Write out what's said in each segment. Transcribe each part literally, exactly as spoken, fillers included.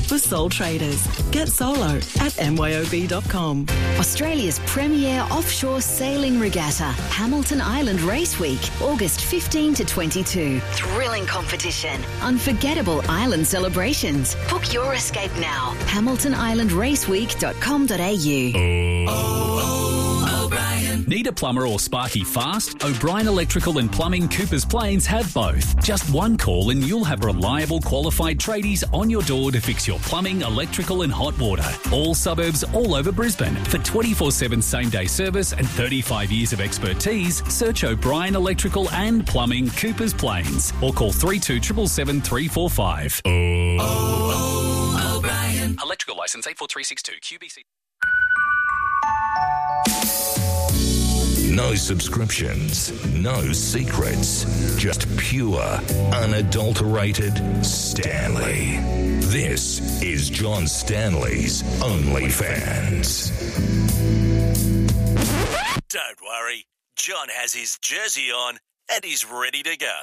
for sole traders. Get solo at m y o b dot com. Australia's premier offshore sailing regatta, Hamilton Island Race Week, August fifteenth to twenty-second. Thrilling competition, unforgettable island celebrations. Book your escape now. hamilton island race week dot com dot a u. Oh, oh, O'Brien. Need a plumber or sparky fast? O'Brien Electrical and Plumbing Coopers Plains have both. Just one call and you'll have reliable, qualified tradies on your door to fix your plumbing, electrical and hot water. All suburbs, all over Brisbane. For twenty-four seven same-day service and thirty-five years of expertise, search O'Brien Electrical and Plumbing Coopers Plains or call three two seven seven, three four five. Oh, oh, O'Brien. Electrical licence eight four three six two Q B C. No subscriptions, no secrets, just pure, unadulterated Stanley. This is John Stanley's OnlyFans. Don't worry, John has his jersey on and he's ready to go.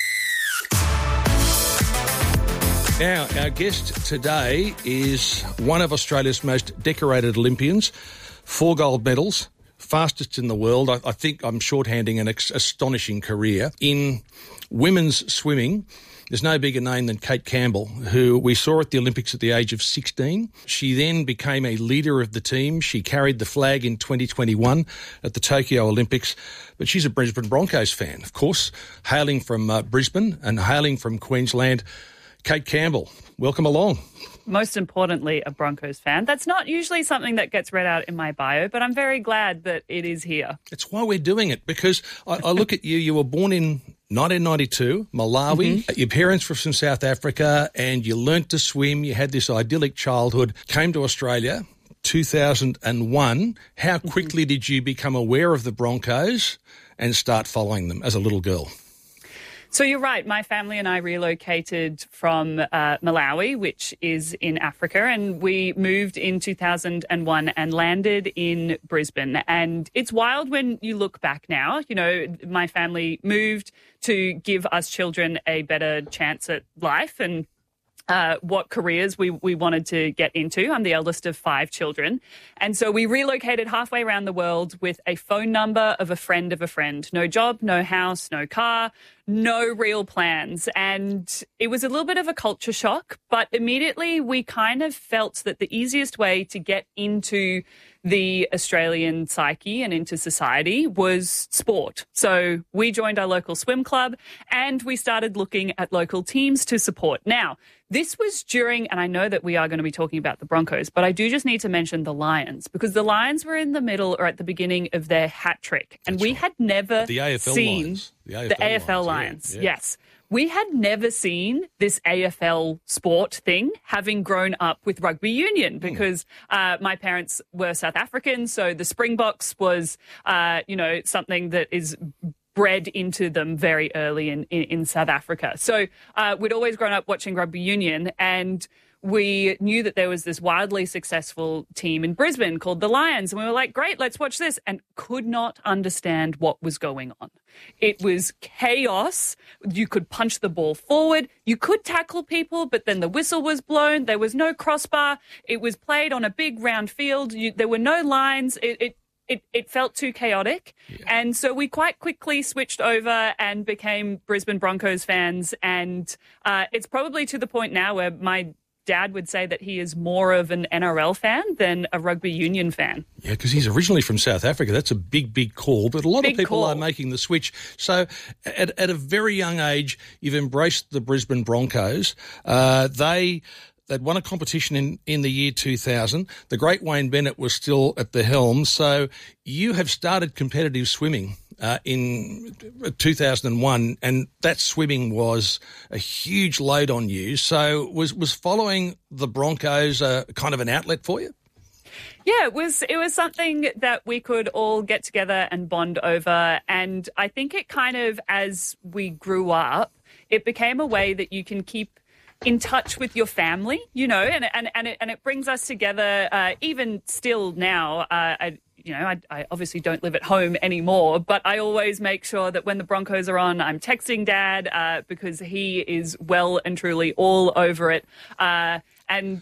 Now, our guest today is one of Australia's most decorated Olympians, four gold medals, fastest in the world. I, I think I'm shorthanding an ex- astonishing career. In women's swimming, there's no bigger name than Kate Campbell, who we saw at the Olympics at the age of sixteen. She then became a leader of the team. She carried the flag in twenty twenty-one at the Tokyo Olympics. But she's a Brisbane Broncos fan, of course, hailing from uh, Brisbane and hailing from Queensland. Kate Campbell, welcome along. Most importantly, a Broncos fan. That's not usually something that gets read out in my bio, but I'm very glad that it is here. It's why we're doing it, because I, I look at you, you were born in nineteen ninety-two, Malawi. Mm-hmm. Your parents were from South Africa and you learnt to swim. You had this idyllic childhood, came to Australia, two thousand one. How quickly mm-hmm. did you become aware of the Broncos and start following them as a little girl? So you're right. My family and I relocated from uh, Malawi, which is in Africa, and we moved in two thousand one and landed in Brisbane. And it's wild when you look back now. You know, my family moved to give us children a better chance at life and Uh, what careers we, we wanted to get into. I'm the eldest of five children. And so we relocated halfway around the world with a phone number of a friend of a friend. No job, no house, no car, no real plans. And it was a little bit of a culture shock, but immediately we kind of felt that the easiest way to get into the Australian psyche and into society was sport. So we joined our local swim club and we started looking at local teams to support. Now, this was during, and I know that we are going to be talking about the Broncos, but I do just need to mention the Lions, because the Lions were in the middle or at the beginning of their hat trick. And That's we right. had never the A F L seen Lions. The A F L, the A F L Lions, Lions. Yeah, yeah. Yes. We had never seen this A F L sport thing, having grown up with rugby union, because uh, my parents were South African. So the Springboks was, uh, you know, something that is bred into them very early in, in, in South Africa. So uh, we'd always grown up watching rugby union, and we knew that there was this wildly successful team in Brisbane called the Lions. And we were like, great, let's watch this, and could not understand what was going on. It was chaos. You could punch the ball forward. You could tackle people, but then the whistle was blown. There was no crossbar. It was played on a big round field. You, there were no lines. It, it It, it felt too chaotic. Yeah. And so we quite quickly switched over and became Brisbane Broncos fans. And uh, it's probably to the point now where my dad would say that he is more of an N R L fan than a rugby union fan. Yeah, because he's originally from South Africa. That's a big, big call. But a lot big of people call. are making the switch. So at, at a very young age, you've embraced the Brisbane Broncos. Uh, they... They'd won a competition in, in the year two thousand. The great Wayne Bennett was still at the helm. So you have started competitive swimming uh, in two thousand one, and that swimming was a huge load on you. So was, was following the Broncos uh, kind of an outlet for you? Yeah, it was it was something that we could all get together and bond over. And I think it kind of, as we grew up, it became a way that you can keep in touch with your family, you know, and and and it, and it brings us together. Uh, even still now, uh, I, you know, I, I obviously don't live at home anymore, but I always make sure that when the Broncos are on, I'm texting Dad uh, because he is well and truly all over it. Uh, and